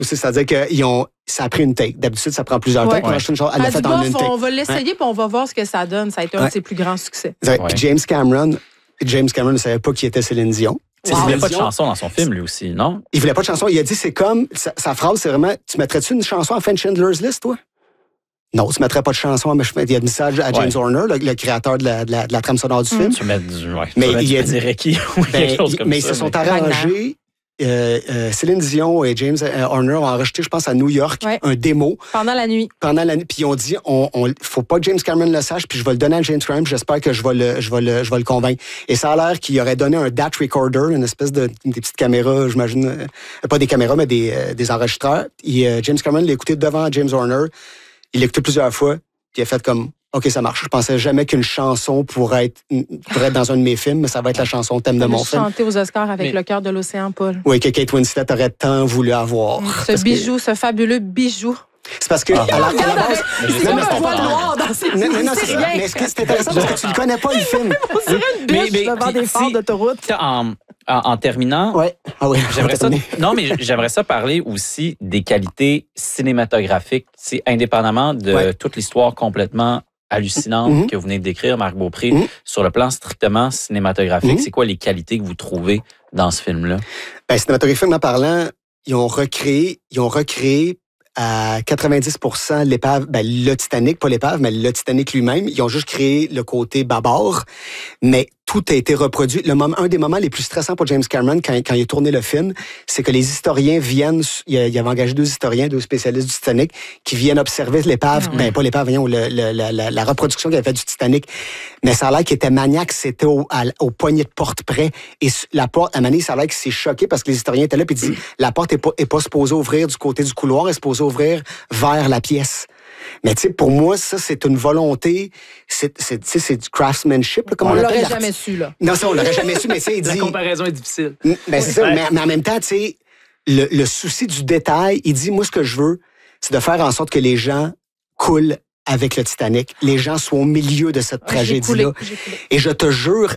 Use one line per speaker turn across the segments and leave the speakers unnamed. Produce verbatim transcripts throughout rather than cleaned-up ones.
C'est-à-dire que ont, ça a pris une take. D'habitude, ça prend plusieurs
ouais.
takes. Ouais. Une chose, elle l'a fait
en
une take.
On va l'essayer
ouais.
puis on va voir ce que ça donne. Ça a été un
ouais.
de ses plus grands succès.
Ouais. James Cameron, James Cameron ne savait pas qui était Céline Dion.
Wow. Il voulait pas de chanson dans son film, lui aussi, non?
Il voulait pas de chanson. Il a dit, c'est comme, sa, sa phrase, c'est vraiment, tu mettrais-tu une chanson à fin de Schindler's List, toi? Non, tu mettrais pas de chanson, mais il y a un message à James ouais. Horner, le, le créateur de la, de, la, de la trame sonore du mmh. film.
Tu mets du, ouais,
mais
tu
il a
dit Reiki ou
ben,
quelque chose comme
mais
ça.
Mais ils se sont arrangés. Euh, euh, Céline Dion et James Horner ont enregistré, je pense, à New York, ouais. un démo.
Pendant la nuit.
Pendant la nuit. Puis ils ont dit, on, on, faut pas que James Cameron le sache, puis je vais le donner à James Cameron, puis j'espère que je vais le, je vais le, je vais le convaincre. Et ça a l'air qu'il aurait donné un D A T recorder, une espèce de, des petites caméras, j'imagine, euh, pas des caméras, mais des, euh, des enregistreurs. Et euh, James Cameron l'a écouté devant James Horner. Il l'a écouté plusieurs fois, puis il a fait comme, OK, ça marche. Je pensais jamais qu'une chanson pourrait être, pourrait être dans un de mes films, mais ça va être la chanson thème de mon film.
Chanter aux Oscars avec mais... Le cœur de l'océan, Paul.
Oui, que Kate Winslet aurait tant voulu avoir.
Ce bijou, que... ce fabuleux bijou.
C'est parce que...
Ah.
À la, à la
base, c'est comme un poil noir dans ses
Non, non, non, c'est ça. Mais c'est intéressant parce que tu ne connais pas le film.
On dirait une biche mais, mais, devant des phares d'autoroute.
En, en, en terminant,
ouais. Ah oui,
j'aimerais ça, non, mais j'aimerais ça parler aussi des qualités cinématographiques, indépendamment de ouais. toute l'histoire complètement hallucinante mm-hmm. que vous venez de décrire, Marc Beaupré, mm-hmm. sur le plan strictement cinématographique. Mm-hmm. C'est quoi les qualités que vous trouvez dans ce film-là?
Ben, cinématographiquement parlant, ils ont recréé, ils ont recréé à quatre-vingt-dix pour cent l'épave, ben, le Titanic, pas l'épave, mais le Titanic lui-même. Ils ont juste créé le côté bâbord, mais tout a été reproduit. Le moment, un des moments les plus stressants pour James Cameron quand, quand il a tourné le film, c'est que les historiens viennent, il avait engagé deux historiens, deux spécialistes du Titanic, qui viennent observer l'épave, mmh. ben pas l'épave, voyons, le, le, la, la, la reproduction qu'il avait faite du Titanic. Mais ça a l'air qu'il était maniaque, c'était au, à, au poignet de porte près. Et la porte, à un moment donné, ça a l'air qu'il s'est choqué parce que les historiens étaient là, puis il dit, la porte est pas, est pas supposée ouvrir du côté du couloir, elle est supposée ouvrir vers la pièce. Mais tu sais, pour moi, ça, c'est une volonté, c'est, c'est, c'est du craftsmanship, là, comme on,
on
l'appelle.
On l'aurait jamais su, là.
Non, ça, on l'aurait jamais su, mais tu sais, il dit...
La comparaison est difficile.
Ben, c'est ça, mais, mais en même temps, tu sais, le, le souci du détail, il dit, moi, ce que je veux, c'est de faire en sorte que les gens coulent avec le Titanic. Les gens soient au milieu de cette tragédie-là. Et je te jure...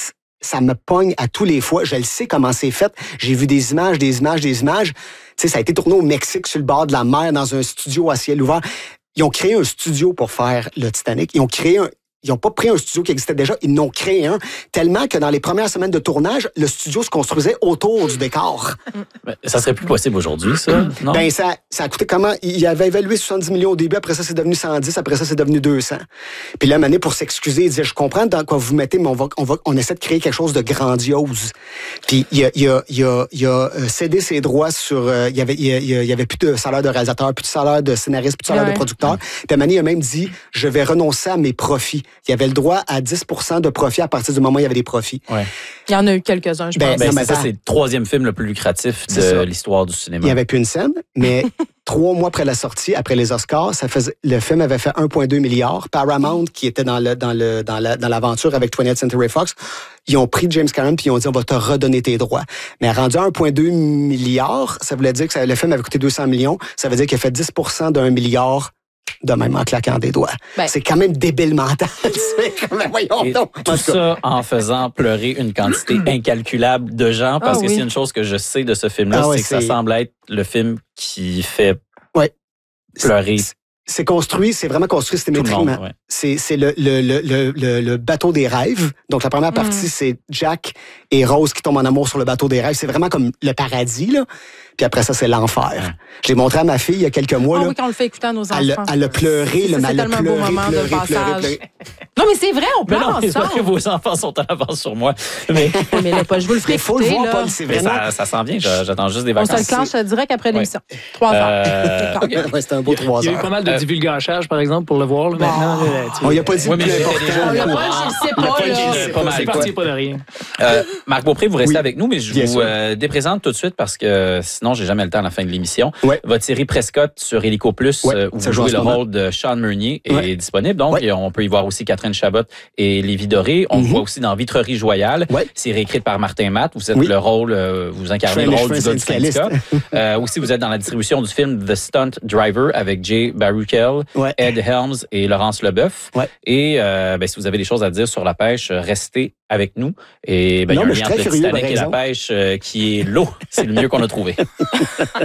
ça me pogne à tous les fois. Je le sais comment c'est fait. J'ai vu des images, des images, des images. Tu sais, ça a été tourné au Mexique, sur le bord de la mer, dans un studio à ciel ouvert. Ils ont créé un studio pour faire le Titanic. Ils ont créé un... Ils n'ont pas pris un studio qui existait déjà, ils n'ont créé un, tellement que dans les premières semaines de tournage, le studio se construisait autour du décor.
Mais ça serait plus possible aujourd'hui, ça? Non?
Ben, ça, ça a coûté comment? Il avait évalué soixante-dix millions au début, après ça, c'est devenu cent dix, après ça, c'est devenu deux cents. Puis là, Mané, pour s'excuser, il disait, je comprends dans quoi vous mettez, mais on va, on va, on essaie de créer quelque chose de grandiose. Puis il a, il a, il a, il a cédé ses droits sur, euh, il y avait, il y a, il y avait plus de salaire de réalisateur, plus de salaire de scénariste, plus de salaire ouais. de producteur. Puis Mané a même dit, je vais renoncer à mes profits. Il y avait le droit à dix pour cent de profit à partir du moment où il y avait des profits.
Ouais.
Il y en a eu quelques-uns, je
ben,
pense.
Ben, c'est ça, c'est le troisième film le plus lucratif de l'histoire du cinéma.
Il n'y avait plus une scène, mais trois mois après la sortie, après les Oscars, ça faisait, le film avait fait un virgule deux milliard. Paramount, qui était dans, le, dans, le, dans, la, dans l'aventure avec twentieth Century Fox, ils ont pris James Cameron puis ils ont dit, on va te redonner tes droits. Mais rendu à un virgule deux milliard, ça voulait dire que ça, le film avait coûté deux cents millions. Ça veut dire qu'il a fait dix pour cent d'un milliard de même en claquant des doigts. Ben, c'est quand même débile mental. Même, voyons
et
donc.
Tout ça en faisant pleurer une quantité incalculable de gens, parce ah, que oui. c'est une chose que je sais de ce film-là, ah, ouais, c'est que c'est... ça semble être le film qui fait
ouais.
pleurer.
C'est... C'est construit, c'est vraiment construit symétriquement. Ouais. C'est, c'est le, le, le, le, le bateau des rêves. Donc, la première partie, mm. c'est Jack et Rose qui tombent en amour sur le bateau des rêves. C'est vraiment comme le paradis, là. Puis après ça, c'est l'enfer. Ouais. Je l'ai montré à ma fille il y a quelques mois.
Oh,
là.
Oui, quand on le fait écouter à nos enfants.
Elle, elle a pleuré, le mal.
C'est tellement un beau moment
pleuré,
de
pleuré,
passage.
Pleuré, pleuré.
Non, mais c'est vrai, on pleure
mais non,
ensemble.
C'est pas que vos enfants sont en avance sur moi. Mais,
mais là, pas, je vous le ferai
il faut
écouter,
le voir,
là.
Paul, c'est vraiment...
ça, ça s'en vient, j'attends juste des vacances.
On se le clenche direct après l'émission. Trois heures.
Euh, okay.
Ouais, c'était un beau trois heures.
Il y a eu pas mal de divulgachage, par exemple, pour le voir. Là, maintenant, là,
on n'y a pas dit
ouais, mais
plus
important.
On l'a pas, je ne sais pas. Là.
C'est parti pas de rien.
Euh, Marc Beaupré, vous restez oui. avec nous, mais je
Bien
vous euh, déprésente tout de suite parce que sinon, j'ai jamais le temps à la fin de l'émission.
Ouais.
Votre série Prescott sur Hélico Plus,
ouais,
euh, où vous jouez le rôle de Sean Meunier,
ouais.
est disponible. Donc,
ouais.
on peut y voir aussi Catherine Chabot et Lévi Doré. On mm-hmm. voit aussi dans Vitrerie Joyale.
Ouais.
C'est réécrit par Martin Matt. Vous êtes
oui.
le rôle, euh, vous incarnez
le
rôle du gars du syndicat. euh, aussi, vous êtes dans la distribution du film The Stunt Driver avec Jay Baruchel,
ouais.
Ed Helms et Laurence Leboeuf.
Ouais.
Et euh, ben, si vous avez des choses à dire sur la pêche, restez avec nous. Et ben, il y a un lien entre le Titanic et la pêche euh, qui est l'eau. C'est le mieux qu'on a trouvé.